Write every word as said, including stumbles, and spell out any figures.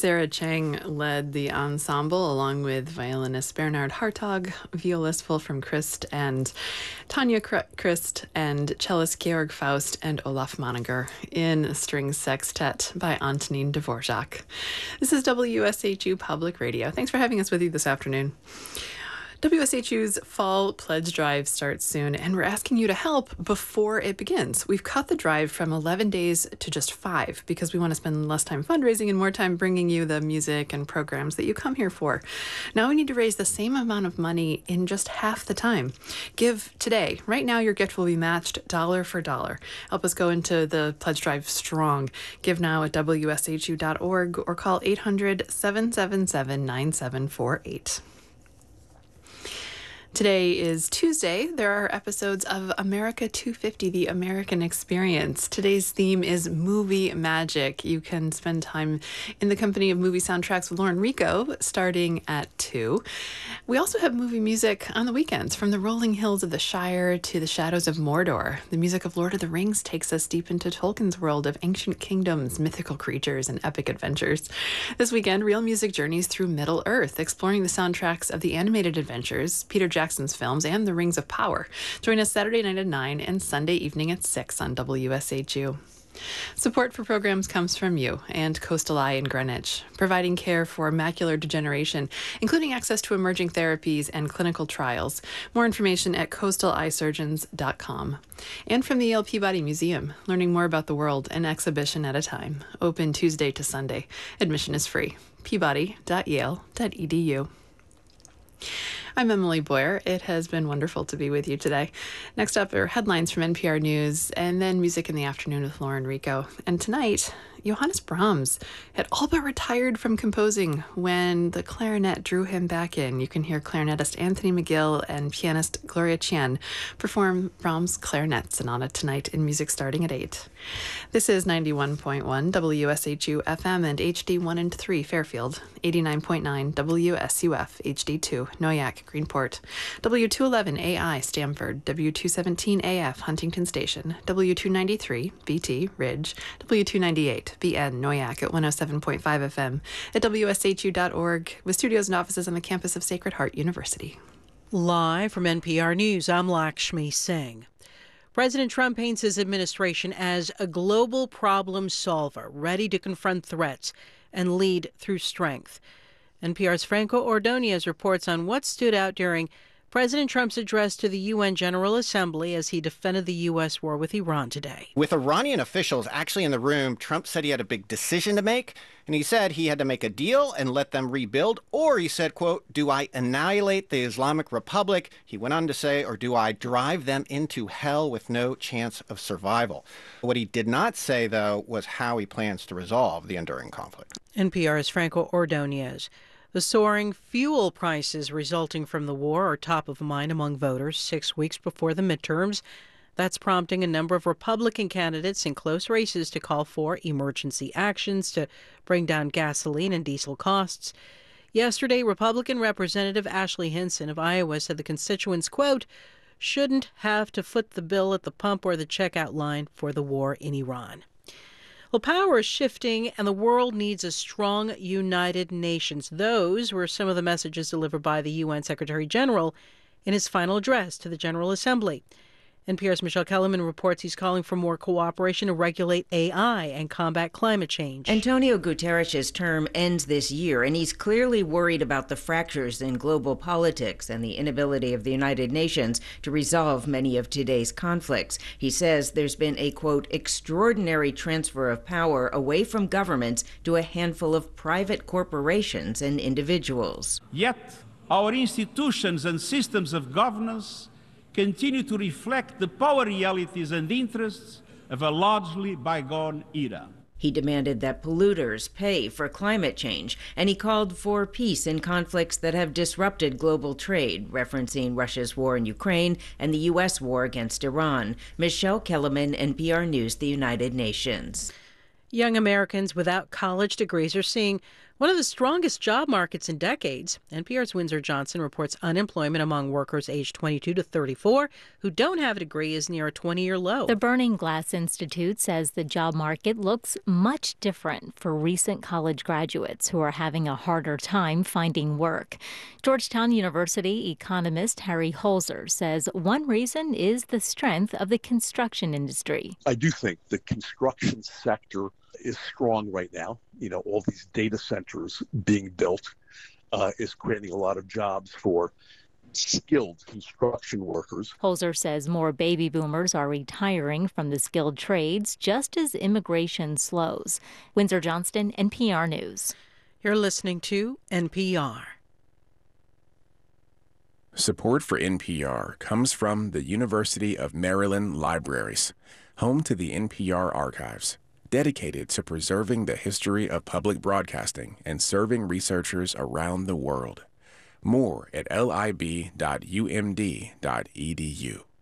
Sarah Chang led the ensemble along with violinist Bernard Hartog, violist Wolfram Christ, and Tanya Christ, and cellist Georg Faust and Olaf Moniger in a string sextet by Antonin Dvorak. This is W S H U Public Radio. Thanks for having us with you this afternoon. W S H U's Fall Pledge Drive starts soon, and we're asking you to help before it begins. We've cut the drive from eleven days to just five because we want to spend less time fundraising and more time bringing you the music and programs that you come here for. Now we need to raise the same amount of money in just half the time. Give today. Right now, your gift will be matched dollar for dollar. Help us go into the Pledge Drive strong. Give now at W S H U dot org or call eight hundred, seven seven seven, nine seven four eight. Today is Tuesday. There are episodes of America two fifty, The American Experience. Today's theme is movie magic. You can spend time in the company of movie soundtracks with Lauren Rico starting at two. We also have movie music on the weekends, from the rolling hills of the Shire to the shadows of Mordor. The music of Lord of the Rings takes us deep into Tolkien's world of ancient kingdoms, mythical creatures, and epic adventures. This weekend, Real Music journeys through Middle-earth, exploring the soundtracks of the animated adventures, Peter Jackson Jackson's films, and The Rings of Power. Join us Saturday night at nine and Sunday evening at six on W S H U. Support for programs comes from you and Coastal Eye in Greenwich, providing care for macular degeneration, including access to emerging therapies and clinical trials. More information at coastal eye surgeons dot com. And from the Yale Peabody Museum, learning more about the world, an exhibition at a time. Open Tuesday to Sunday. Admission is free. peabody dot yale dot e d u. I'm Emily Boyer. It has been wonderful to be with you today. Next up are headlines from N P R News, and then music in the afternoon with Lauren Rico. And tonight, Johannes Brahms had all but retired from composing when the clarinet drew him back in. You can hear clarinetist Anthony McGill and pianist Gloria Chien perform Brahms' Clarinet Sonata tonight in music starting at eight. This is ninety-one point one W S H U F M and H D one and three Fairfield, eighty-nine point nine W S U F H D two Noyak, Greenport, W two eleven A I Stamford, W two seventeen A F Huntington Station, W two ninety-three B T Ridge, W two ninety-eight B N Noyak at one oh seven point five F M, at W S H U dot org, with studios and offices on the campus of Sacred Heart University. Live from N P R News, I'm Lakshmi Singh. President Trump paints his administration as a global problem solver, ready to confront threats and lead through strength. N P R's Franco Ordonez reports on what stood out during President Trump's address to the U N General Assembly as he defended the U S war with Iran today. With Iranian officials actually in the room, Trump said he had a big decision to make, and he said he had to make a deal and let them rebuild, or he said, quote, do I annihilate the Islamic Republic, he went on to say, or do I drive them into hell with no chance of survival? What he did not say, though, was how he plans to resolve the enduring conflict. N P R's Franco Ordonez. The soaring fuel prices resulting from the war are top of mind among voters six weeks before the midterms. That's prompting a number of Republican candidates in close races to call for emergency actions to bring down gasoline and diesel costs. Yesterday, Republican Representative Ashley Hinson of Iowa said the constituents, quote, shouldn't have to foot the bill at the pump or the checkout line for the war in Iran. Well, power is shifting, and the world needs a strong, united nations. Those were some of the messages delivered by the U N Secretary General in his final address to the General Assembly. N P R's Michelle Kellerman reports he's calling for more cooperation to regulate A I and combat climate change. Antonio Guterres' term ends this year, and he's clearly worried about the fractures in global politics and the inability of the United Nations to resolve many of today's conflicts. He says there's been a, quote, extraordinary transfer of power away from governments to a handful of private corporations and individuals. Yet, our institutions and systems of governance continue to reflect the power realities and interests of a largely bygone era. He demanded that polluters pay for climate change, and he called for peace in conflicts that have disrupted global trade, referencing Russia's war in Ukraine and the U S war against Iran. Michelle Kellerman, N P R News, the United Nations. Young Americans without college degrees are seeing One of the strongest job markets in decades, N P R's Windsor Johnson reports unemployment among workers aged twenty-two to thirty-four who don't have a degree is near a twenty-year low. The Burning Glass Institute says the job market looks much different for recent college graduates who are having a harder time finding work. Georgetown University economist Harry Holzer says one reason is the strength of the construction industry. I do think the construction sector is strong right now. You know, all these data centers being built uh, is creating a lot of jobs for skilled construction workers. Holzer says more baby boomers are retiring from the skilled trades just as immigration slows. Windsor Johnston, N P R News. You're listening to N P R. Support for N P R comes from the University of Maryland Libraries, home to the N P R archives, dedicated to preserving the history of public broadcasting and serving researchers around the world. More at lib dot u m d dot e d u.